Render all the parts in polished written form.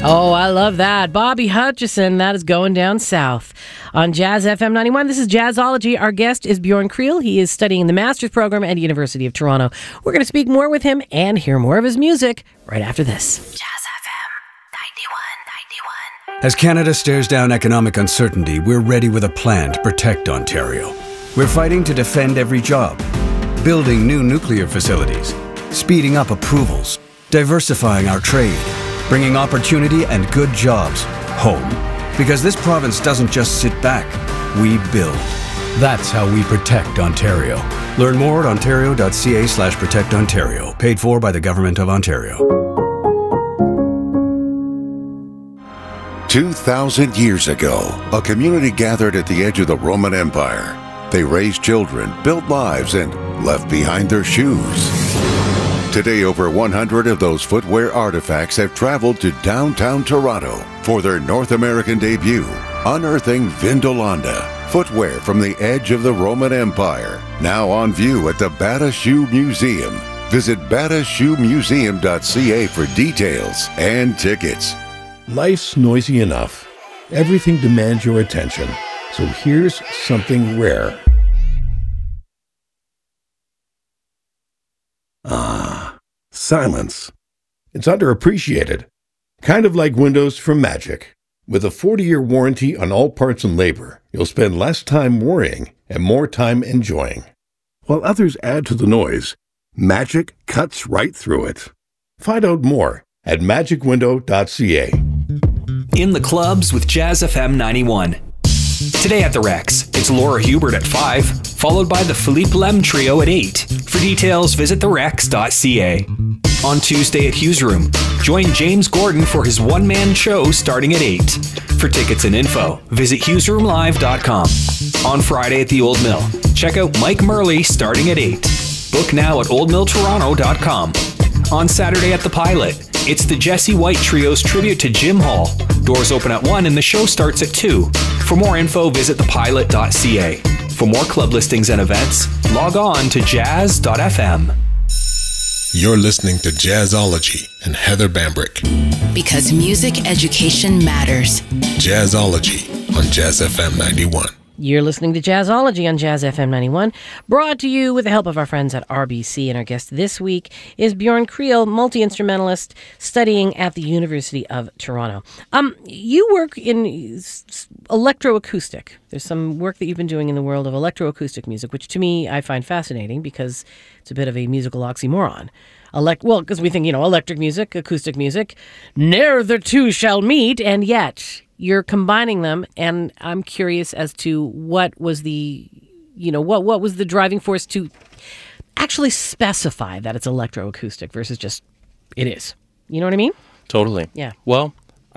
Oh, I love that. Bobby Hutchison, that is going down south. On Jazz FM 91, this is Jazzology. Our guest is Bjorn Creel. He is studying the master's program at University of Toronto. We're going to speak more with him and hear more of his music right after this. Jazz FM 91. As Canada stares down economic uncertainty, we're ready with a plan to protect Ontario. We're fighting to defend every job, building new nuclear facilities, speeding up approvals, diversifying our trade, bringing opportunity and good jobs home. Because this province doesn't just sit back, we build. That's how we protect Ontario. Learn more at ontario.ca/protectontario. Paid for by the Government of Ontario. 2,000 years ago, a community gathered at the edge of the Roman Empire. They raised children, built lives, and left behind their shoes. Today, over 100 of those footwear artifacts have traveled to downtown Toronto for their North American debut, unearthing Vindolanda, footwear from the edge of the Roman Empire, now on view at the Bata Shoe Museum. Visit batashoemuseum.ca for details and tickets. Life's noisy enough. Everything demands your attention. So here's something rare. Silence. It's underappreciated. Kind of like windows from Magic. With a 40-year warranty on all parts and labor, you'll spend less time worrying and more time enjoying. While others add to the noise, Magic cuts right through it. Find out more at magicwindow.ca. In the clubs with Jazz FM 91. Today at the Rex, it's Laura Hubert at 5, followed by the Philippe Lem Trio at 8. For details, visit therex.ca. On Tuesday at Hughes Room, join James Gordon for his one-man show starting at 8. For tickets and info, visit hughesroomlive.com. On Friday at the Old Mill, check out Mike Murley starting at 8. Book now at oldmilltoronto.com. On Saturday at the Pilot, it's the Jesse White Trio's tribute to Jim Hall. Doors open at 1 and the show starts at 2. For more info, visit thepilot.ca. For more club listings and events, log on to jazz.fm. You're listening to Jazzology and Heather Bambrick. Because music education matters. Jazzology on Jazz FM 91. You're listening to Jazzology on Jazz FM 91, brought to you with the help of our friends at RBC. And our guest this week is Bjorn Creel, multi-instrumentalist studying at the University of Toronto. You work in electroacoustic. There's some work that you've been doing in the world of electroacoustic music, which to me I find fascinating because it's a bit of a musical oxymoron. Because we think, electric music, acoustic music, ne'er the two shall meet, and yet you're combining them, and I'm curious as to what was the driving force to actually specify that it's electroacoustic versus just it is. You know what I mean? Totally. Yeah. Well,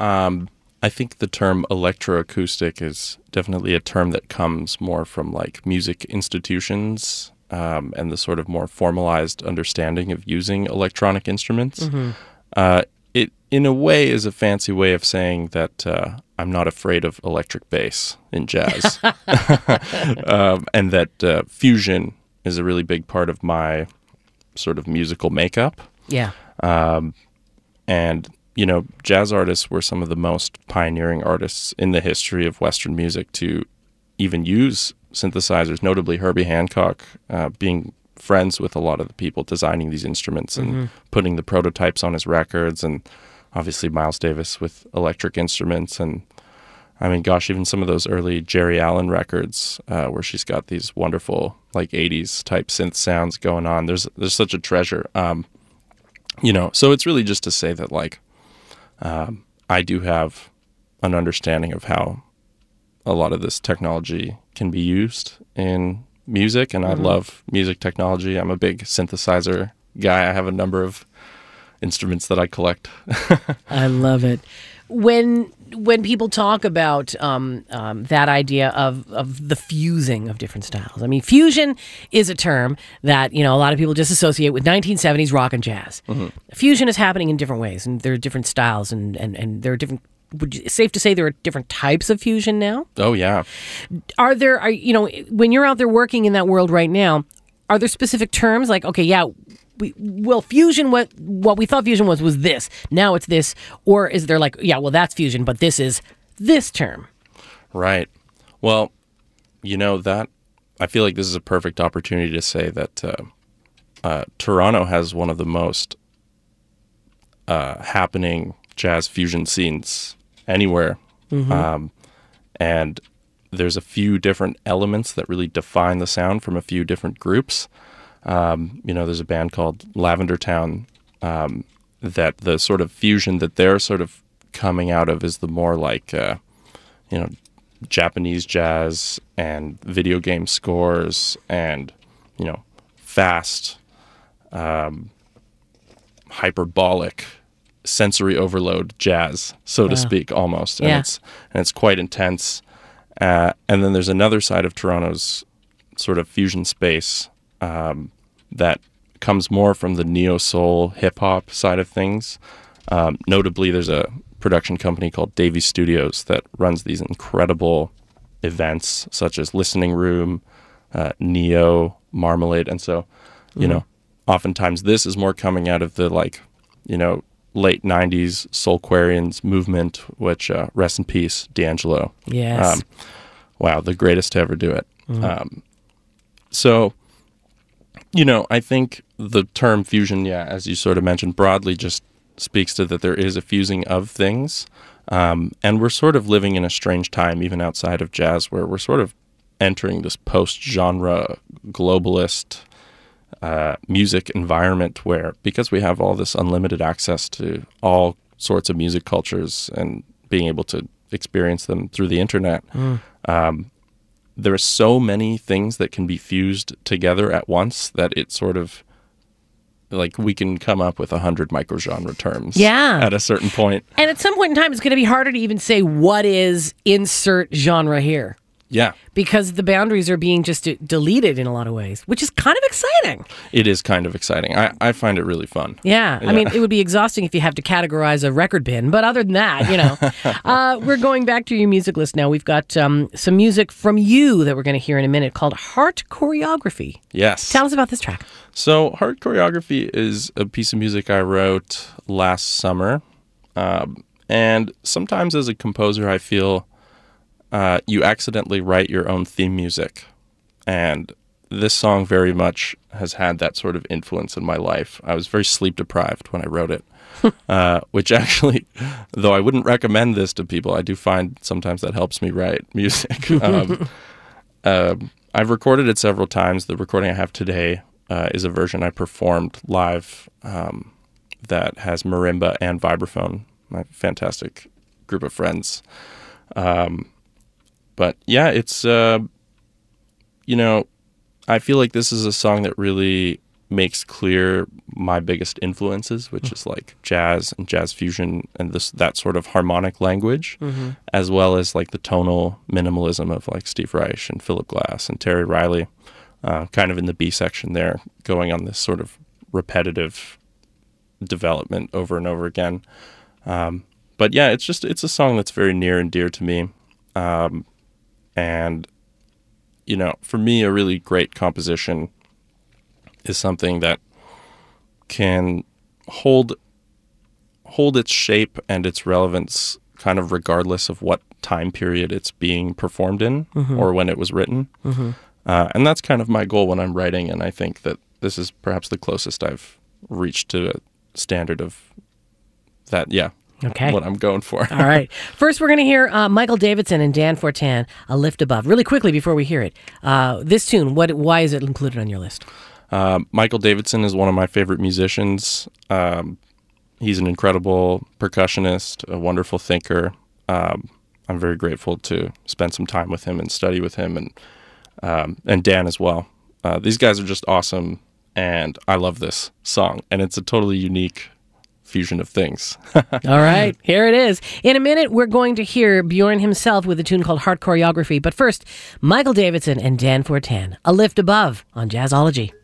I think the term electroacoustic is definitely a term that comes more from like music institutions and the sort of more formalized understanding of using electronic instruments. Mm-hmm. It, in a way, is a fancy way of saying that I'm not afraid of electric bass in jazz. And that fusion is a really big part of my sort of musical makeup. Yeah. And, jazz artists were some of the most pioneering artists in the history of Western music to even use synthesizers, notably Herbie Hancock, being friends with a lot of the people designing these instruments and putting the prototypes on his records, and obviously Miles Davis with electric instruments. And I mean, gosh, even some of those early Jerry Allen records where she's got these wonderful like 80s type synth sounds going on. There's such a treasure. So it's really just to say that like I do have an understanding of how a lot of this technology can be used in music, and I love music technology. I'm a big synthesizer guy. I have a number of instruments that I collect. I love it. When people talk about that idea of the fusing of different styles, I mean, fusion is a term that a lot of people just associate with 1970s rock and jazz. Mm-hmm. Fusion is happening in different ways, and there are different styles, and there are different. Safe to say there are different types of fusion now? Oh, yeah. Are when you're out there working in that world right now, are there specific terms like, okay, yeah, fusion, what we thought fusion was this. Now it's this. Or is there like, yeah, well, that's fusion, but this is this term. Right. Well, that I feel like this is a perfect opportunity to say that Toronto has one of the most happening jazz fusion scenes anywhere. And there's a few different elements that really define the sound from a few different groups. There's a band called Lavender Town that the sort of fusion that they're sort of coming out of is the more like, Japanese jazz and video game scores and, fast, hyperbolic, sensory overload jazz, so to speak, almost. And it's quite intense. And then there's another side of Toronto's sort of fusion space that comes more from the neo-soul hip-hop side of things. Notably, there's a production company called Davey Studios that runs these incredible events such as Listening Room, Neo, Marmalade. And so, oftentimes this is more coming out of the late 90s Soulquarians movement, which rest in peace, D'Angelo. Yes. Wow, the greatest to ever do it. So, I think the term fusion, as you sort of mentioned, broadly just speaks to that there is a fusing of things. And we're sort of living in a strange time, even outside of jazz, where we're sort of entering this post-genre globalist music environment where, because we have all this unlimited access to all sorts of music cultures and being able to experience them through the internet, there are so many things that can be fused together at once that it sort of, like, we can come up with 100 microgenre terms at a certain point. And at some point in time, it's going to be harder to even say what is insert genre here. Yeah. Because the boundaries are being just deleted in a lot of ways, which is kind of exciting. It is kind of exciting. I find it really fun. Yeah. I mean, it would be exhausting if you have to categorize a record bin. But other than that, we're going back to your music list now. We've got some music from you that we're going to hear in a minute called Heart Choreography. Yes. Tell us about this track. So Heart Choreography is a piece of music I wrote last summer. And sometimes as a composer, I feel you accidentally write your own theme music. And this song very much has had that sort of influence in my life. I was very sleep deprived when I wrote it, which actually, though I wouldn't recommend this to people, I do find sometimes that helps me write music. I've recorded it several times. The recording I have today is a version I performed live that has marimba and vibraphone, my fantastic group of friends. But yeah, it's, I feel like this is a song that really makes clear my biggest influences, which is like jazz and jazz fusion and that sort of harmonic language, as well as like the tonal minimalism of like Steve Reich and Philip Glass and Terry Riley, kind of in the B section there, going on this sort of repetitive development over and over again. But yeah, it's a song that's very near and dear to me. And, for me, a really great composition is something that can hold its shape and its relevance kind of regardless of what time period it's being performed in or when it was written. And that's kind of my goal when I'm writing, and I think that this is perhaps the closest I've reached to a standard of that, Okay. What I'm going for. All right. First, we're going to hear Michael Davidson and Dan Fortin, A Lift Above. Really quickly before we hear it, this tune, why is it included on your list? Michael Davidson is one of my favorite musicians. He's an incredible percussionist, a wonderful thinker. I'm very grateful to spend some time with him and study with him, and Dan as well. These guys are just awesome, and I love this song, and it's a totally unique fusion of things. All right, here it is. In a minute, we're going to hear Bjorn himself with a tune called Heart Choreography. But first, Michael Davidson and Dan Fortin, A Lift Above on Jazzology.